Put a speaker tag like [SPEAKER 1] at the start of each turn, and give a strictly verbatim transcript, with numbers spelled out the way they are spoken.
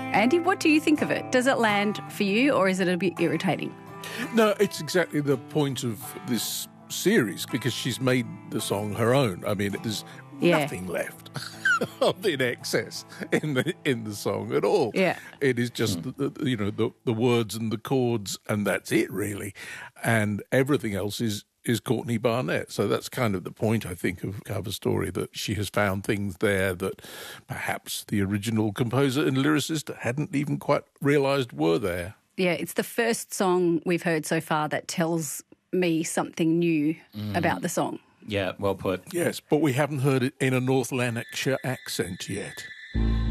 [SPEAKER 1] Andy, what do you think of it? Does it land for you or is it a bit irritating?
[SPEAKER 2] No, it's exactly the point of this series because she's made the song her own. I mean, there's
[SPEAKER 1] Yeah.
[SPEAKER 2] nothing left of in excess in the in the song at all.
[SPEAKER 1] Yeah.
[SPEAKER 2] It is just
[SPEAKER 3] Hmm.
[SPEAKER 2] the, the, you know the the words and the chords, and that's it really, and everything else is is Courtney Barnett. So that's kind of the point, I think, of Cover Story, that she has found things there that perhaps the original composer and lyricist hadn't even quite realised were there.
[SPEAKER 1] Yeah, it's the first song we've heard so far that tells me something new about the song.
[SPEAKER 3] Yeah, well put.
[SPEAKER 2] Yes, but we haven't heard it in a North Lanarkshire accent yet.